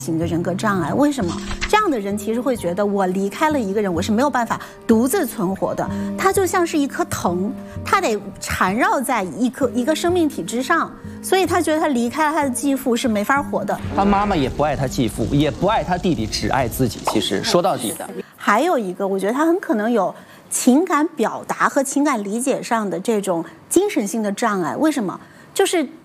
型的人格障碍。为什么？这样的人其实会觉得，我离开了一个人，我是没有办法独自存活的。他就像是一颗藤，他得缠绕在一个生命体之上，所以他觉得他离开了他的继父是没法活的。 他妈妈也不爱他继父，也不爱他弟弟，只爱自己。其实说到底， 还有一个，我觉得他很可能有情感表达和情感理解上的这种精神性的障碍。为什么？就是